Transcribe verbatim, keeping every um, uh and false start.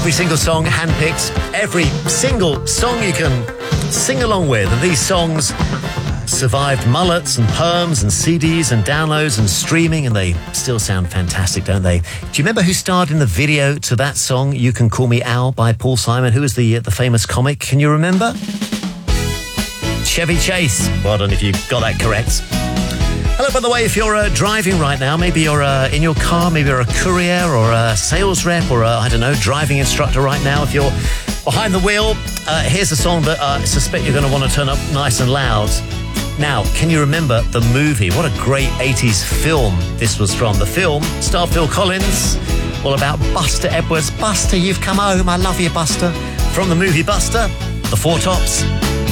Every single song handpicked, every single song you can sing along with. And these songs survived mullets and perms and C Ds and downloads and streaming, and they still sound fantastic, don't they? Do you remember who starred in the video to that song, You Can Call Me Al by Paul Simon? Who was the, uh, the famous comic? Can you remember? Chevy Chase. Well done if you got that correct. Hello, by the way, if you're uh, driving right now, maybe you're uh, in your car, maybe you're a courier or a sales rep or a, I don't know, driving instructor right now. If you're behind the wheel, uh, here's a song that uh, I suspect you're going to want to turn up nice and loud. Now, can you remember the movie? What a great eighties film this was from. The film starred Phil Collins, all about Buster Edwards. Buster, you've come home. I love you, Buster. From the movie Buster, The Four Tops.